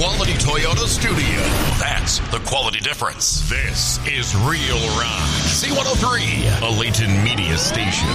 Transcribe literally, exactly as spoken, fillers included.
Quality Toyota studio. That's the quality difference. This is Real Rock. C one oh three, a Layton media station.